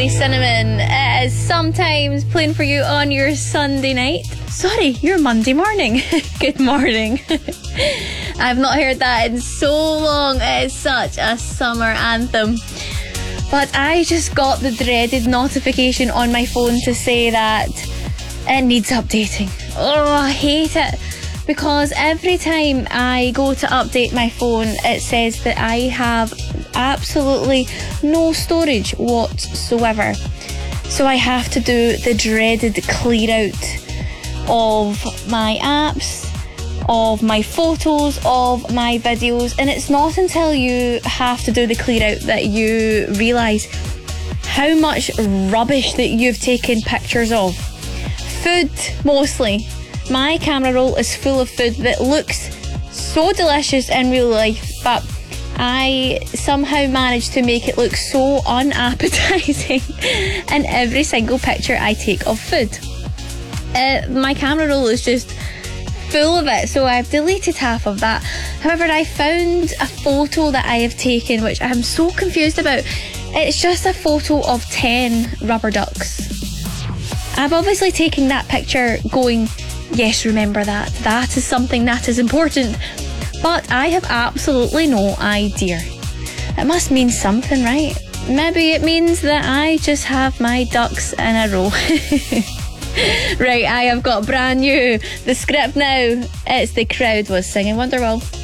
Mary Cinnamon. It is sometimes playing for you on your Sunday night. Sorry, your Monday morning. Good morning. I've not heard that in so long. It is such a summer anthem. But I just got the dreaded notification on my phone to say that it needs updating. Oh, I hate it. Because every time I go to update my phone, it says that I have absolutely no storage whatsoever. So I have to do the dreaded clear out of my apps, of my photos, of my videos. And it's not until you have to do the clear out that you realise how much rubbish that you've taken pictures of. Food, mostly. My camera roll is full of food that looks so delicious in real life, but I somehow managed to make it look so unappetizing in every single picture I take of food. My camera roll is just full of it, so I've deleted half of that. However, I found a photo that I have taken which I'm so confused about. It's just a photo of 10 rubber ducks. I'm obviously taking that picture going, yes, remember that. That is something that is important. But I have absolutely no idea. It must mean something, right? Maybe it means that I just have my ducks in a row. Right, I have got brand new. The script now, it's The Crowd was singing Wonderwall.